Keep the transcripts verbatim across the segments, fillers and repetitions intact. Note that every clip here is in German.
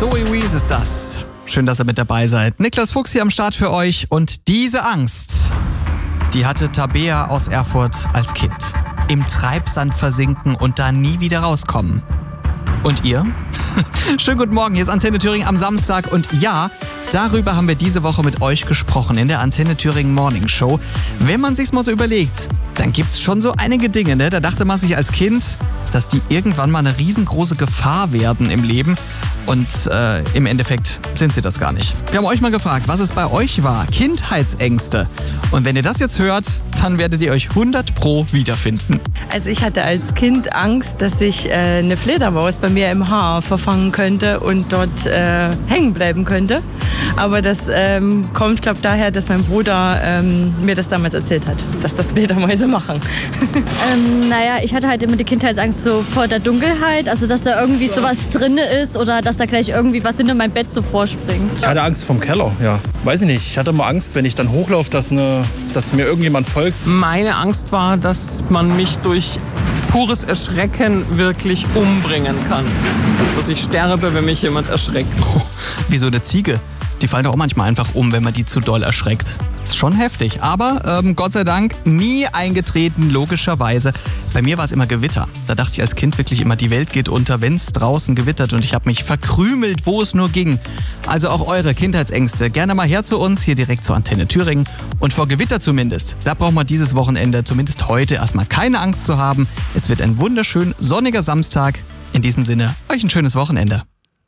Zoe Wees ist das. Schön, dass ihr mit dabei seid. Niklas Fuchs hier am Start für euch. Und diese Angst, die hatte Tabea aus Erfurt als Kind. Im Treibsand versinken und da nie wieder rauskommen. Und ihr? Schönen guten Morgen, hier ist Antenne Thüringen am Samstag. Und ja, darüber haben wir diese Woche mit euch gesprochen in der Antenne Thüringen Morning Show. Wenn man sich's mal so überlegt, dann gibt's schon so einige Dinge, ne? Da dachte man sich als Kind, dass die irgendwann mal eine riesengroße Gefahr werden im Leben. Und äh, im Endeffekt sind sie das gar nicht. Wir haben euch mal gefragt, was es bei euch war. Kindheitsängste. Und wenn ihr das jetzt hört, dann werdet ihr euch hundert Pro wiederfinden. Also ich hatte als Kind Angst, dass sich äh, eine Fledermaus bei mir im Haar verfangen könnte und dort äh, hängen bleiben könnte. Aber das ähm, kommt, glaube ich, daher, dass mein Bruder ähm, mir das damals erzählt hat, dass das Fledermäuse machen. ähm, naja, ich hatte halt immer die Kindheitsangst so vor der Dunkelheit, also dass da irgendwie sowas drin ist oder dass da gleich irgendwie was hinter mein Bett so vorspringt. Ich hatte Angst vom Keller, ja. Weiß ich nicht, ich hatte immer Angst, wenn ich dann hochlaufe, dass, eine, dass mir irgendjemand folgt. Meine Angst war, dass man mich durch pures Erschrecken wirklich umbringen kann. Dass ich sterbe, wenn mich jemand erschreckt. Oh, wie so eine Ziege. Die fallen doch auch manchmal einfach um, wenn man die zu doll erschreckt. Ist schon heftig, aber ähm, Gott sei Dank nie eingetreten, logischerweise. Bei mir war es immer Gewitter. Da dachte ich als Kind wirklich immer, die Welt geht unter, wenn es draußen gewittert. Und ich habe mich verkrümelt, wo es nur ging. Also auch eure Kindheitsängste. Gerne mal her zu uns, hier direkt zur Antenne Thüringen. Und vor Gewitter zumindest, da braucht man dieses Wochenende, zumindest heute, erstmal keine Angst zu haben. Es wird ein wunderschön sonniger Samstag. In diesem Sinne, euch ein schönes Wochenende.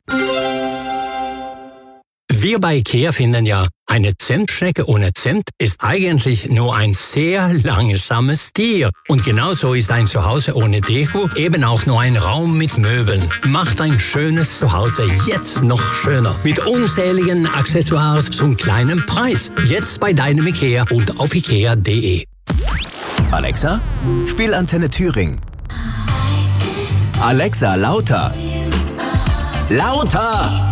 Wir bei IKEA finden ja, eine Zentschnecke ohne Zimt ist eigentlich nur ein sehr langsames Tier. Und genauso ist ein Zuhause ohne Deko eben auch nur ein Raum mit Möbeln. Macht ein schönes Zuhause jetzt noch schöner. Mit unzähligen Accessoires zum kleinen Preis. Jetzt bei deinem IKEA und auf ikea punkt de. Alexa, spiel Antenne Thüringen. Alexa, lauter. Lauter!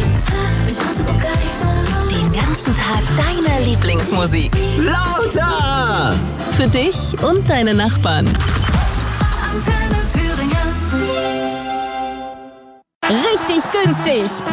Den ganzen Tag deine Lieblingsmusik. Lauter! Für dich und deine Nachbarn. Richtig günstig!